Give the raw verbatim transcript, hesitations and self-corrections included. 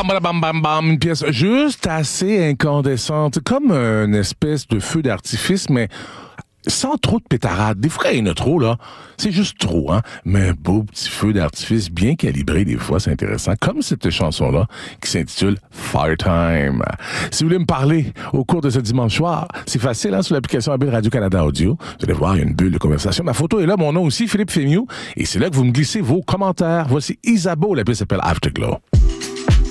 bam, bam, bam, bam, bam, une pièce juste assez incandescente, comme une espèce de feu d'artifice, mais sans trop de pétarade. Des fois, il y en a trop, là. C'est juste trop, hein. Mais un beau petit feu d'artifice bien calibré, des fois, c'est intéressant. Comme cette chanson-là, qui s'intitule Fire Time. Si vous voulez me parler au cours de ce dimanche soir, c'est facile, hein, sur l'application mobile Radio-Canada Audio. Vous allez voir, il y a une bulle de conversation. Ma photo est là, mon nom aussi, Philippe Fémieux. Et c'est là que vous me glissez vos commentaires. Voici Isabeau, la pièce s'appelle Afterglow.